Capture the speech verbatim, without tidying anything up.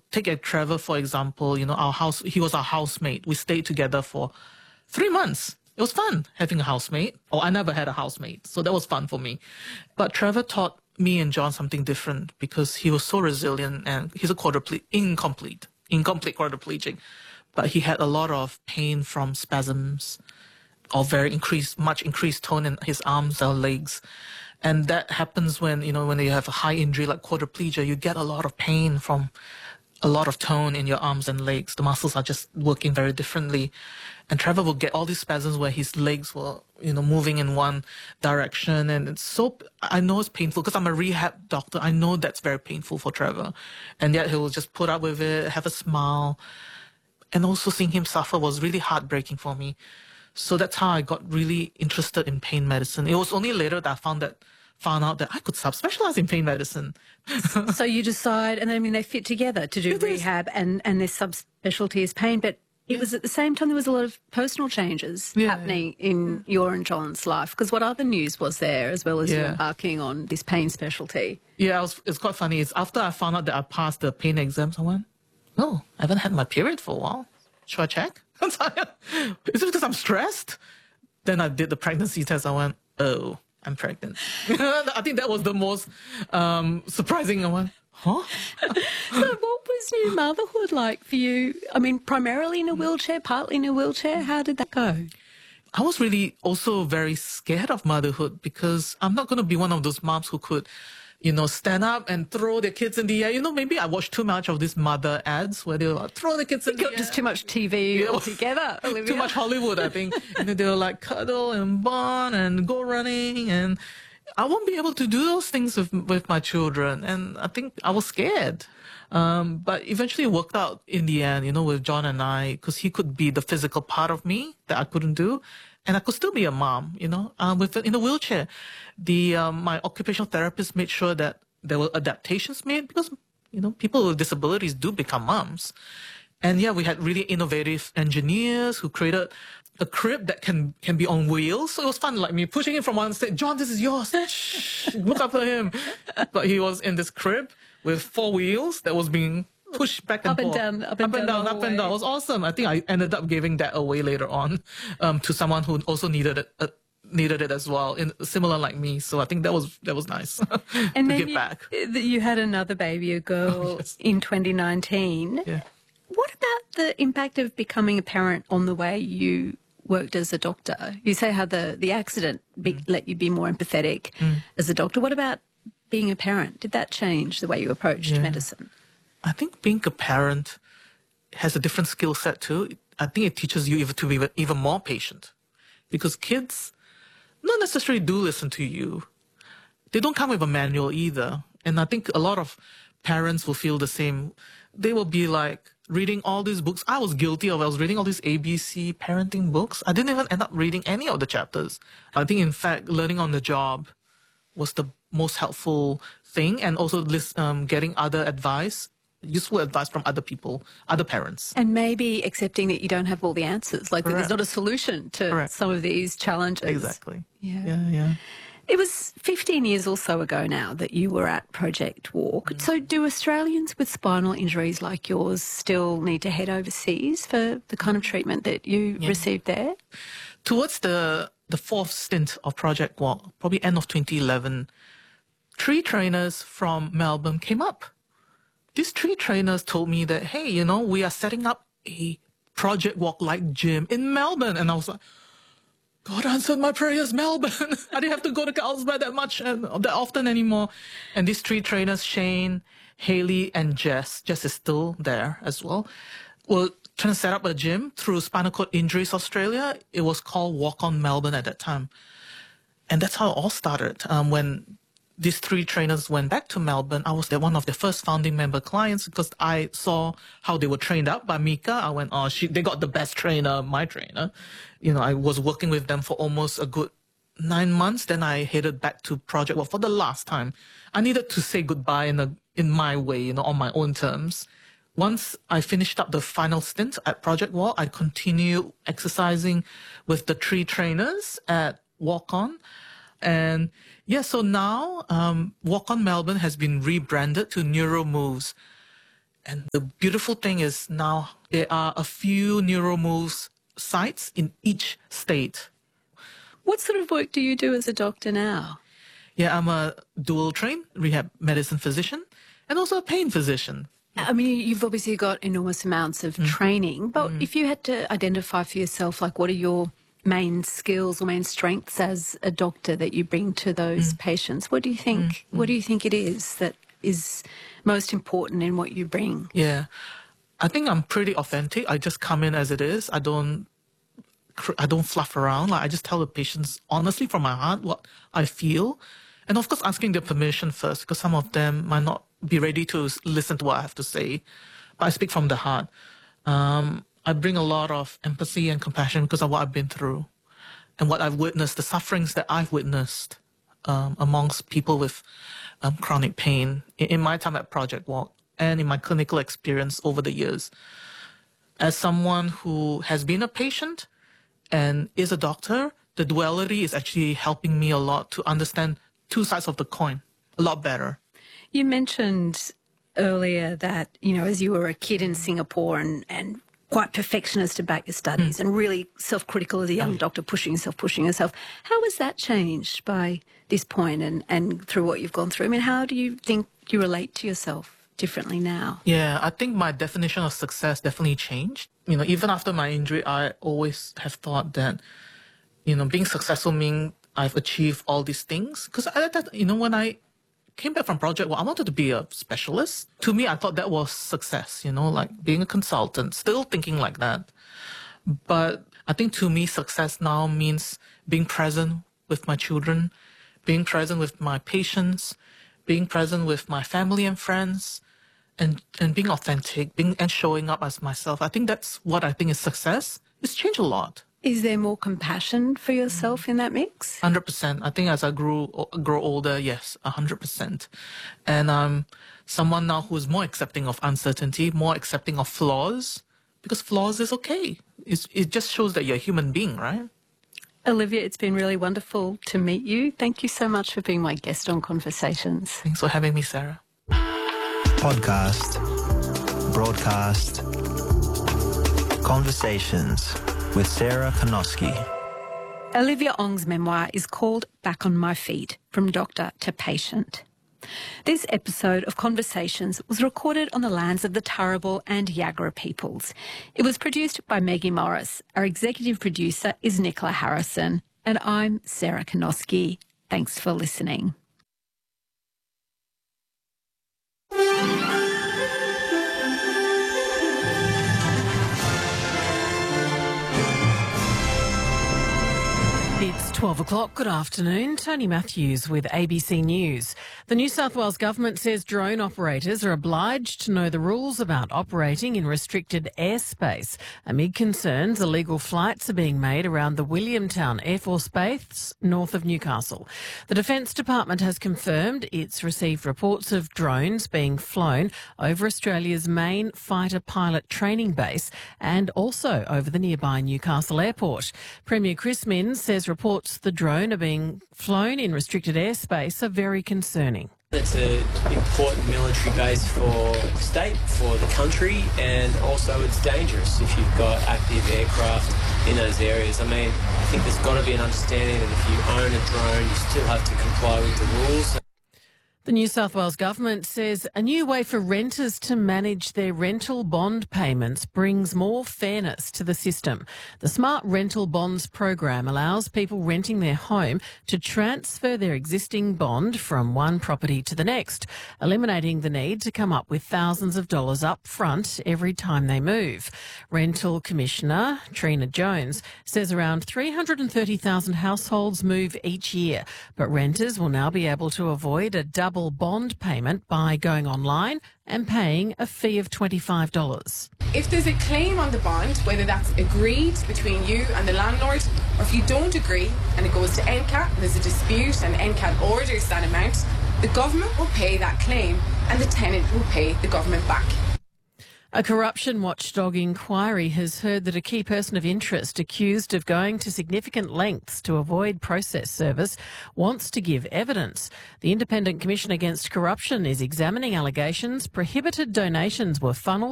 take a Trevor, for example, you know, our house, he was our housemate. We stayed together for three months. It was fun having a housemate. Oh, I never had a housemate, so that was fun for me. But Trevor taught me and John something different because he was so resilient, and he's a quadriplegic, incomplete, incomplete quadriplegic. But he had a lot of pain from spasms, or very increased, much increased tone in his arms or legs. And that happens when, you know, when you have a high injury like quadriplegia, you get a lot of pain from a lot of tone in your arms and legs. The muscles are just working very differently. And Trevor will get all these spasms where his legs were, you know, moving in one direction. And it's so, I know it's painful because I'm a rehab doctor. I know that's very painful for Trevor. And yet he will just put up with it, have a smile. And also seeing him suffer was really heartbreaking for me. So that's how I got really interested in pain medicine. It was only later that I found that found out that I could subspecialize in pain medicine. So you decide, and I mean, they fit together to do It rehab and, and their subspecialty is pain, but it Yeah. was at the same time there was a lot of personal changes Yeah, happening in your and John's life. Because what other news was there as well as you Yeah. embarking on this pain specialty? Yeah, it was, it's quite funny. It's after I found out that I passed the pain exams, I went, no, I haven't had my period for a while. Should I check? Is it because I'm stressed? Then I did the pregnancy test. I went, oh, I'm pregnant. I think that was the most um, surprising. I went, huh? So what was new motherhood like for you? I mean, primarily in a wheelchair, partly in a wheelchair. How did that go? I was really also very scared of motherhood because I'm not going to be one of those moms who could, you know, stand up and throw their kids in the air. You know, maybe I watched too much of these mother ads where they were like, throw the kids in the air. Just too much T V Yeah. altogether, Olivia. Too much Hollywood, I think. And then they were like cuddle and bond and go running. And I won't be able to do those things with, with my children. And I think I was scared. Um, but eventually it worked out in the end, you know, with John and I, because he could be the physical part of me that I couldn't do. And I could still be a mom, you know, uh, with in a wheelchair. The um, my occupational therapist made sure that there were adaptations made because, you know, people with disabilities do become moms. And yeah, we had really innovative engineers who created a crib that can can be on wheels. So it was fun, like me pushing him from one side. John, this is yours. Shh, look after him. But he was in this crib with four wheels that was being pushed back and Up and forth. down, up and down the down, up hallway. and down. It was awesome. I think I ended up giving that away later on um, to someone who also needed it. Uh, needed it as well, in similar like me. So I think that was that was nice And to then give you, back. you had another baby, a girl, Oh, yes. in twenty nineteen. Yeah. What about the impact of becoming a parent on the way you worked as a doctor? You say how the, the accident be, Mm. let you be more empathetic as a doctor. What about being a parent? Did that change the way you approached Yeah. medicine? I think being a parent has a different skill set too. I think it teaches you even to be even more patient, because kids not necessarily do listen to you. They don't come with a manual either. And I think a lot of parents will feel the same. They will be like reading all these books. I was guilty of, I was reading all these A B C parenting books. I didn't even end up reading any of the chapters. I think, in fact, learning on the job was the most helpful thing, and also list, um, getting other advice, useful advice from other people, other parents. And maybe accepting that you don't have all the answers, like that there's Correct. not a solution to Correct. some of these challenges. Exactly. Yeah. Yeah, yeah. It was fifteen years or so ago now that you were at Project Walk. Mm. So do Australians with spinal injuries like yours still need to head overseas for the kind of treatment that you Yeah. received there? Towards the, the fourth stint of Project Walk, probably end of twenty eleven, three trainers from Melbourne came up. These three trainers told me that, hey, you know, we are setting up a Project Walk-like gym in Melbourne. And I was like, God answered my prayers, Melbourne. I didn't have to go to Carlsbad that much and that often anymore. And these three trainers, Shane, Haley, and Jess, Jess is still there as well, were trying to set up a gym through Spinal Cord Injuries Australia. It was called Walk On Melbourne at that time. And that's how it all started. Um, when these three trainers went back to Melbourne, I was their, one of their first founding member clients, because I saw how they were trained up by Mika. I went, oh, she, they got the best trainer, my trainer. You know, I was working with them for almost a good nine months. Then I headed back to Project Walk for the last time. I needed to say goodbye in a, in my way, you know, on my own terms. Once I finished up the final stint at Project Walk, I continued exercising with the three trainers at Walk On. And yeah, so now um, Walk On Melbourne has been rebranded to Neuro Moves. And the beautiful thing is now there are a few NeuroMoves sites in each state. What sort of work do you do as a doctor now? Yeah, I'm a dual trained rehab medicine physician and also a pain physician. I mean, you've obviously got enormous amounts of mm. training, but mm. if you had to identify for yourself, like, what are your main skills or main strengths as a doctor that you bring to those mm. patients? What do you think? Mm. What do you think it is that is most important in what you bring? Yeah, I think I'm pretty authentic. I just come in as it is. I don't, I don't fluff around. Like, I just tell the patients honestly from my heart what I feel, and of course asking their permission first, because some of them might not be ready to listen to what I have to say. But I speak from the heart. Um, I bring a lot of empathy and compassion because of what I've been through and what I've witnessed, the sufferings that I've witnessed um, amongst people with um, chronic pain in, in my time at Project Walk and in my clinical experience over the years. As someone who has been a patient and is a doctor, the duality is actually helping me a lot to understand two sides of the coin a lot better. You mentioned earlier that, you know, as you were a kid in Singapore and, and quite perfectionist about your studies mm. and really self-critical as a young doctor, pushing yourself, pushing yourself. How has that changed by this point and, and through what you've gone through? I mean, how do you think you relate to yourself differently now? Yeah, I think my definition of success definitely changed. You know, even after my injury, I always have thought that, you know, being successful means I've achieved all these things. Because, you know, when I came back from Project Well, I wanted to be a specialist. To me, I thought that was success, you know, like being a consultant, still thinking like that. But I think to me, success now means being present with my children, being present with my patients, being present with my family and friends, and, and being authentic, being and showing up as myself. I think that's what I think is success. It's changed a lot. Is there more compassion for yourself in that mix? one hundred percent. I think as I grew grow older, yes, one hundred percent. And I'm someone now who is more accepting of uncertainty, more accepting of flaws, because flaws is okay. It's, it just shows that you're a human being, right? Olivia, it's been really wonderful to meet you. Thank you so much for being my guest on Conversations. Thanks for having me, Sarah. Podcast, broadcast, Conversations with Sarah Kanoski. Olivia Ong's memoir is called Back on My Feet, From Doctor to Patient. This episode of Conversations was recorded on the lands of the Turrbal and Yagara peoples. It was produced by Maggie Morris. Our executive producer is Nicola Harrison. And I'm Sarah Kanoski. Thanks for listening. It's twelve o'clock. Good afternoon. Tony Matthews with A B C News. The New South Wales government says drone operators are obliged to know the rules about operating in restricted airspace amid concerns illegal flights are being made around the Williamtown Air Force Base north of Newcastle. The Defence Department has confirmed it's received reports of drones being flown over Australia's main fighter pilot training base and also over the nearby Newcastle Airport. Premier Chris Minns says reports the drone are being flown in restricted airspace are very concerning. It's an important military base for the state, for the country, and also it's dangerous if you've got active aircraft in those areas. I mean, I think there's got to be an understanding that if you own a drone, you still have to comply with the rules. The New South Wales government says a new way for renters to manage their rental bond payments brings more fairness to the system. The Smart Rental Bonds program allows people renting their home to transfer their existing bond from one property to the next, eliminating the need to come up with thousands of dollars up front every time they move. Rental Commissioner Trina Jones says around three hundred thirty thousand households move each year, but renters will now be able to avoid a double bond payment by going online and paying a fee of twenty-five dollars. If there's a claim on the bond, whether that's agreed between you and the landlord, or if you don't agree and it goes to N C A T and there's a dispute and N C A T orders that amount, the government will pay that claim and the tenant will pay the government back. A corruption watchdog inquiry has heard that a key person of interest accused of going to significant lengths to avoid process service wants to give evidence. The Independent Commission Against Corruption is examining allegations prohibited donations were funneled